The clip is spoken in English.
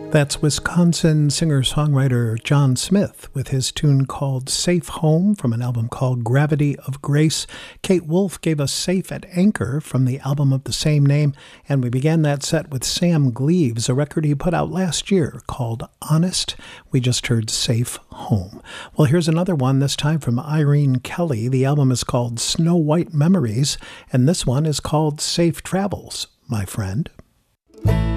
That's Wisconsin singer-songwriter John Smith with his tune called Safe Home from an album called Gravity of Grace. Kate Wolf gave us Safe at Anchor from the album of the same name, and we began that set with Sam Gleaves, a record he put out last year called Honest. We just heard Safe Home. Well, here's another one, this time from Irene Kelly. The album is called Snow White Memories, and this one is called Safe Travels, my friend.